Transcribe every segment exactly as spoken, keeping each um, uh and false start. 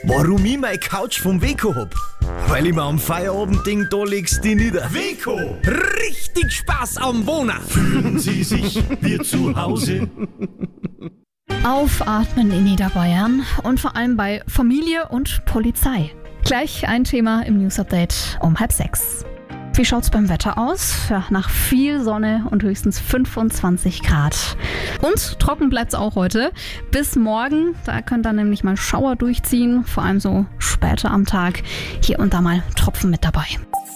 Warum ich meine Couch vom Weco hab? Weil ich mir am Feierabendding da legst die nieder. Weco, Richtig Spaß am Wohnen. fühlen Sie sich wie zu Hause? Aufatmen in Niederbayern und vor allem bei Familie und Polizei. Gleich ein Thema im News Update um halb sechs. Wie schaut's beim Wetter aus? Ja, nach viel Sonne und höchstens fünfundzwanzig Grad. Und trocken bleibt's auch heute. Bis morgen, da können dann nämlich mal Schauer durchziehen, vor allem so später am Tag. Hier und da mal Tropfen mit dabei.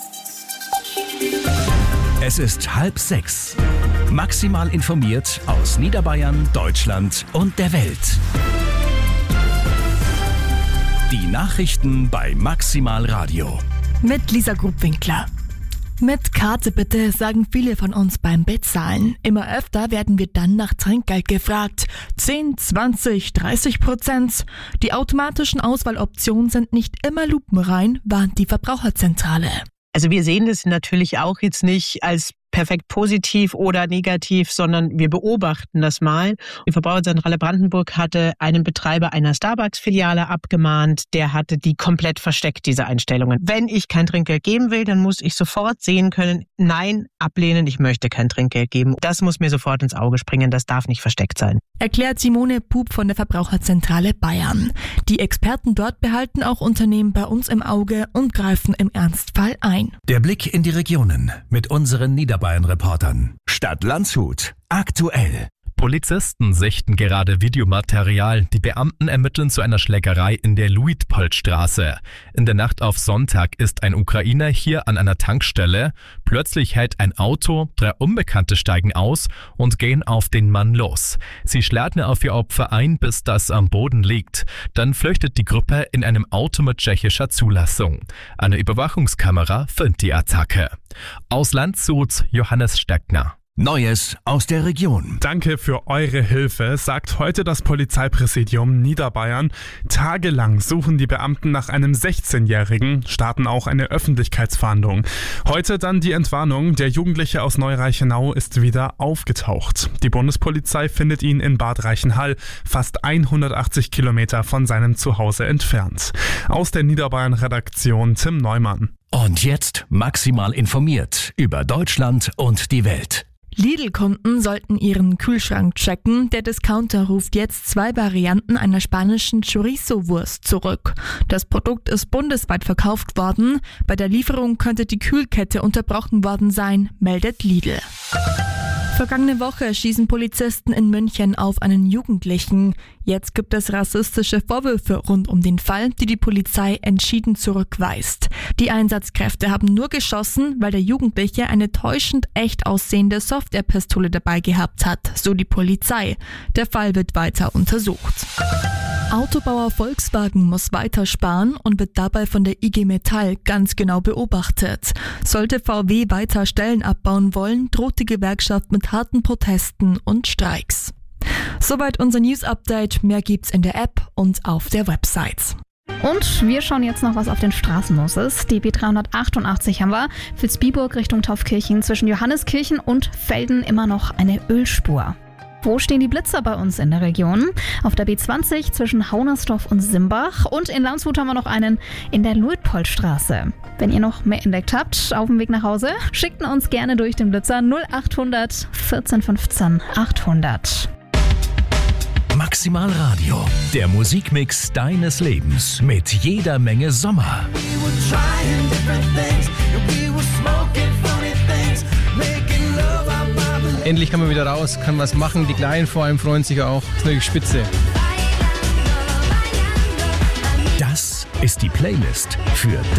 Es ist halb sechs. Maximal informiert aus Niederbayern, Deutschland und der Welt. Die Nachrichten bei Maximal Radio. Mit Lisa Grubwinkler. Mit Karte bitte, sagen viele von uns beim Bezahlen. Immer öfter werden wir dann nach Trinkgeld gefragt. zehn, zwanzig, dreißig Prozent. Die automatischen Auswahloptionen sind nicht immer lupenrein, warnt die Verbraucherzentrale. Also wir sehen das natürlich auch jetzt nicht als perfekt positiv oder negativ, sondern wir beobachten das mal. Die Verbraucherzentrale Brandenburg hatte einen Betreiber einer Starbucks-Filiale abgemahnt, der hatte die komplett versteckt, diese Einstellungen. Wenn ich kein Trinkgeld geben will, dann muss ich sofort sehen können, nein, ablehnen, ich möchte kein Trinkgeld geben. Das muss mir sofort ins Auge springen, das darf nicht versteckt sein. Erklärt Simone Pup von der Verbraucherzentrale Bayern. Die Experten dort behalten auch Unternehmen bei uns im Auge und greifen im Ernstfall ein. Der Blick in die Regionen mit unseren Niederbayern-Reportern. Stadt Landshut. Aktuell. Polizisten sichten gerade Videomaterial. Die Beamten ermitteln zu einer Schlägerei in der Luitpoldstraße. In der Nacht auf Sonntag ist ein Ukrainer hier an einer Tankstelle. Plötzlich hält ein Auto, drei Unbekannte steigen aus und gehen auf den Mann los. Sie schlagen auf ihr Opfer ein, bis das am Boden liegt. Dann flüchtet die Gruppe in einem Auto mit tschechischer Zulassung. Eine Überwachungskamera filmt die Attacke. Aus Landshut, Johannes Steckner. Neues aus der Region. Danke für eure Hilfe, sagt heute das Polizeipräsidium Niederbayern. Tagelang suchen die Beamten nach einem sechzehnjährigen, starten auch eine Öffentlichkeitsfahndung. Heute dann die Entwarnung, der Jugendliche aus Neureichenau ist wieder aufgetaucht. Die Bundespolizei findet ihn in Bad Reichenhall, fast hundertachtzig Kilometer von seinem Zuhause entfernt. Aus der Niederbayern-Redaktion Tim Neumann. Und jetzt maximal informiert über Deutschland und die Welt. Lidl-Kunden sollten ihren Kühlschrank checken. Der Discounter ruft jetzt zwei Varianten einer spanischen Chorizo-Wurst zurück. Das Produkt ist bundesweit verkauft worden. Bei der Lieferung könnte die Kühlkette unterbrochen worden sein, meldet Lidl. Vergangene Woche schießen Polizisten in München auf einen Jugendlichen. Jetzt gibt es rassistische Vorwürfe rund um den Fall, die die Polizei entschieden zurückweist. Die Einsatzkräfte haben nur geschossen, weil der Jugendliche eine täuschend echt aussehende Softwarepistole dabei gehabt hat, so die Polizei. Der Fall wird weiter untersucht. Autobauer Volkswagen muss weiter sparen und wird dabei von der I G Metall ganz genau beobachtet. Sollte V W weiter Stellen abbauen wollen, droht die Gewerkschaft mit harten Protesten und Streiks. Soweit unser News-Update. Mehr gibt's in der App und auf der Website. Und wir schauen jetzt noch, was auf den Straßen los ist. Die B dreihundertachtundachtzig haben wir. Vilsbiburg Richtung Taufkirchen, zwischen Johanneskirchen und Velden immer noch eine Ölspur. Wo stehen die Blitzer bei uns in der Region? Auf der B zwanzig zwischen Haunersdorf und Simbach und in Landshut haben wir noch einen in der Luitpoldstraße. Wenn ihr noch mehr entdeckt habt auf dem Weg nach Hause, schickt uns gerne durch den Blitzer null achthundert vierzehn fünfzehn achthundert. Maximal Radio, der Musikmix deines Lebens mit jeder Menge Sommer. Endlich kann man wieder raus, kann was machen. Die Kleinen vor allem freuen sich auch. Das ist natürlich spitze. Das ist die Playlist für